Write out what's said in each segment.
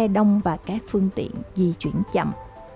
xe đông và các phương tiện di chuyển chậm.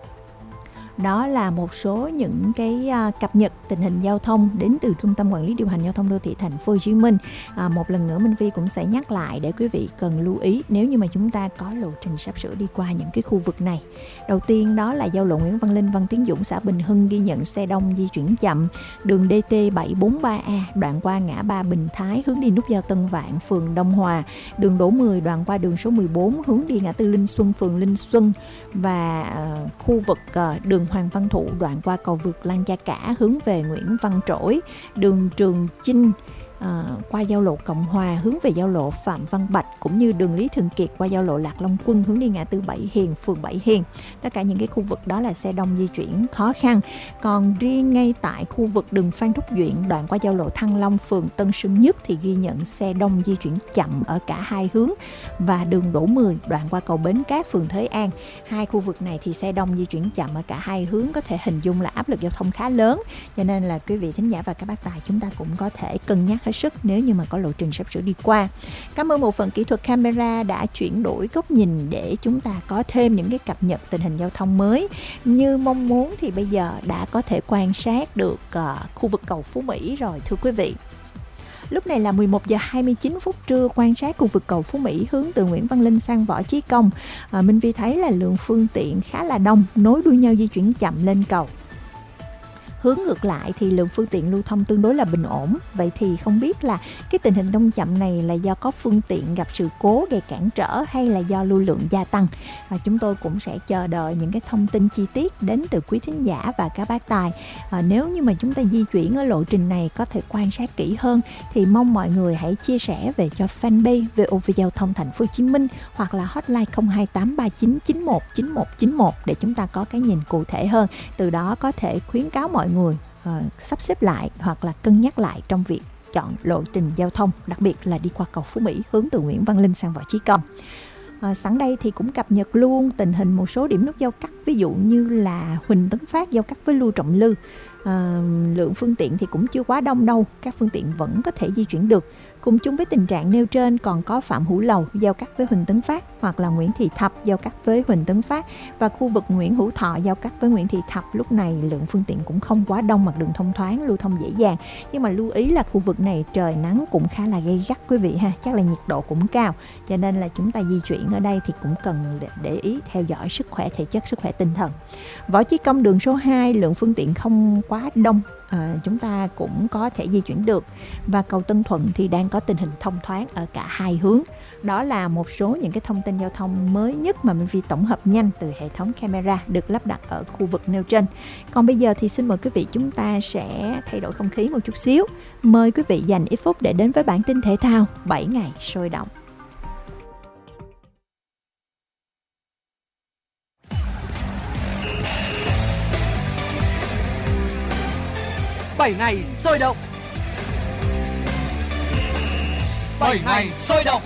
Đó là một số những cái cập nhật tình hình giao thông đến từ Trung tâm Quản lý Điều hành Giao thông Đô thị Thành phố Hồ Chí Minh. Một lần nữa Minh Vi cũng sẽ nhắc lại để quý vị cần lưu ý nếu như mà chúng ta có lộ trình sắp sửa đi qua những cái khu vực này. Đầu tiên đó là giao lộ Nguyễn Văn Linh, Văn Tiến Dũng, xã Bình Hưng ghi nhận xe đông di chuyển chậm. Đường DT 743A đoạn qua ngã ba Bình Thái hướng đi nút giao Tân Vạn, phường Đông Hòa. Đường Đỗ 10 đoạn qua đường số 14 hướng đi ngã tư Linh Xuân, phường Linh Xuân. Và khu vực đường Hoàng Văn Thụ đoạn qua cầu vượt Lan Cha Cả hướng về Nguyễn Văn Trỗi, đường Trường Chinh qua giao lộ Cộng Hòa hướng về giao lộ Phạm Văn Bạch, cũng như đường Lý Thường Kiệt qua giao lộ Lạc Long Quân hướng đi ngã tư Bảy Hiền, phường Bảy Hiền. Tất cả những cái khu vực đó là xe đông di chuyển khó khăn. Còn riêng ngay tại khu vực đường Phan Thúc Duyện đoạn qua giao lộ Thăng Long, phường Tân Sơn Nhất thì ghi nhận xe đông di chuyển chậm ở cả hai hướng. Và đường Đỗ 10 đoạn qua cầu Bến Cát, phường Thới An. Hai khu vực này thì xe đông di chuyển chậm ở cả hai hướng, có thể hình dung là áp lực giao thông khá lớn. Cho nên là quý vị thính giả và các bác tài chúng ta cũng có thể cân nhắc hết sức nếu như mà có lộ trình sắp sửa đi qua. Cảm ơn bộ phận kỹ thuật camera đã chuyển đổi góc nhìn để chúng ta có thêm những cái cập nhật tình hình giao thông mới. Như mong muốn thì bây giờ đã có thể quan sát được khu vực cầu Phú Mỹ rồi thưa quý vị. Lúc này là 11 giờ 29 phút trưa, quan sát khu vực cầu Phú Mỹ hướng từ Nguyễn Văn Linh sang Võ Chí Công. Minh Vi thấy là lượng phương tiện khá là đông, nối đuôi nhau di chuyển chậm lên cầu. Hướng ngược lại thì lượng phương tiện lưu thông tương đối là bình ổn. Vậy thì không biết là cái tình hình đông chậm này là do có phương tiện gặp sự cố gây cản trở hay là do lưu lượng gia tăng? Chúng tôi cũng sẽ chờ đợi những cái thông tin chi tiết đến từ quý thính giả và các bác tài. Nếu như mà chúng ta di chuyển ở lộ trình này có thể quan sát kỹ hơn thì mong mọi người hãy chia sẻ về cho fanpage VOV Giao thông Thành phố Hồ Chí Minh hoặc là hotline 02839919191 để chúng ta có cái nhìn cụ thể hơn. Từ đó có thể khuyến cáo mọi người sắp xếp lại hoặc là cân nhắc lại trong việc chọn lộ trình giao thông, đặc biệt là đi qua cầu Phú Mỹ hướng từ Nguyễn Văn Linh sang Võ Chí Công. Sẵn đây thì cũng cập nhật luôn tình hình một số điểm nút giao cắt, ví dụ như là Huỳnh Tấn Phát giao cắt với Lưu Trọng Lư. Lượng phương tiện thì cũng chưa quá đông đâu, các phương tiện vẫn có thể di chuyển được. Cùng chung với tình trạng nêu trên còn có Phạm Hữu Lầu giao cắt với Huỳnh Tấn Phát, hoặc là Nguyễn Thị Thập giao cắt với Huỳnh Tấn Phát, và khu vực Nguyễn Hữu Thọ giao cắt với Nguyễn Thị Thập. Lúc này lượng phương tiện cũng không quá đông, mặt đường thông thoáng, lưu thông dễ dàng. Nhưng mà lưu ý là khu vực này trời nắng cũng khá là gay gắt quý vị ha, chắc là nhiệt độ cũng cao, cho nên là chúng ta di chuyển ở đây thì cũng cần để ý theo dõi sức khỏe thể chất, sức khỏe tinh thần. Võ Chí Công đường số 2 lượng phương tiện không quá đông, chúng ta cũng có thể di chuyển được. Và cầu Tân Thuận thì đang có tình hình thông thoáng ở cả hai hướng. Đó là một số những cái thông tin giao thông mới nhất mà Minh Vi tổng hợp nhanh từ hệ thống camera được lắp đặt ở khu vực nêu trên. Còn bây giờ thì xin mời quý vị chúng ta sẽ thay đổi không khí một chút xíu. Mời quý vị dành ít phút để đến với bản tin thể thao 7 ngày sôi động. Bảy ngày sôi động. 7 ngày sôi động.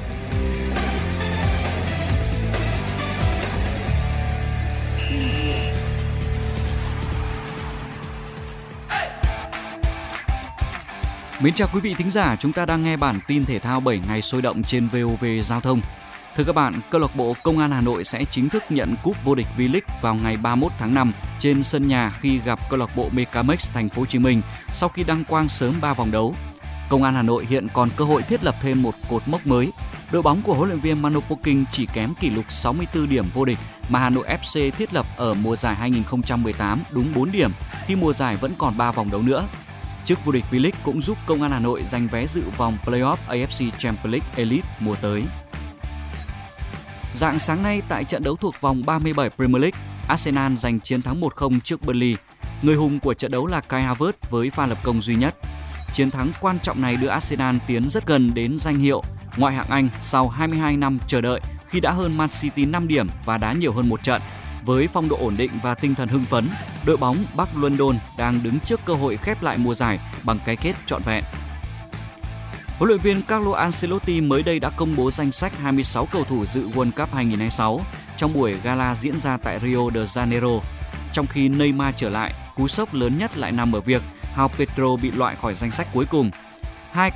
Mến chào quý vị thính giả, chúng ta đang nghe bản tin thể thao 7 ngày sôi động trên VOV Giao thông. Thưa các bạn, câu lạc bộ Công an Hà Nội sẽ chính thức nhận cúp vô địch V-League vào ngày 31 tháng 5 trên sân nhà khi gặp câu lạc bộ Megamex Thành phố Hồ Chí Minh sau khi đăng quang sớm 3 vòng đấu. Công an Hà Nội hiện còn cơ hội thiết lập thêm một cột mốc mới. Đội bóng của huấn luyện viên Mano Poking chỉ kém kỷ lục 64 điểm vô địch mà Hà Nội FC thiết lập ở mùa giải 2018 đúng 4 điểm khi mùa giải vẫn còn 3 vòng đấu nữa. Chức vô địch V-League cũng giúp Công an Hà Nội giành vé dự vòng Play-off AFC Champions League Elite mùa tới. Rạng sáng nay tại trận đấu thuộc vòng 37 Premier League, Arsenal giành chiến thắng 1-0 trước Burnley. Người hùng của trận đấu là Kai Havertz với pha lập công duy nhất. Chiến thắng quan trọng này đưa Arsenal tiến rất gần đến danh hiệu ngoại hạng Anh sau 22 năm chờ đợi khi đã hơn Man City 5 điểm và đá nhiều hơn một trận. Với phong độ ổn định và tinh thần hưng phấn, đội bóng Bắc London đang đứng trước cơ hội khép lại mùa giải bằng cái kết trọn vẹn. Huấn luyện viên Carlo Ancelotti mới đây đã công bố danh sách 26 cầu thủ dự World Cup 2026 trong buổi gala diễn ra tại Rio de Janeiro. Trong khi Neymar trở lại, cú sốc lớn nhất lại nằm ở việc João Pedro bị loại khỏi danh sách cuối cùng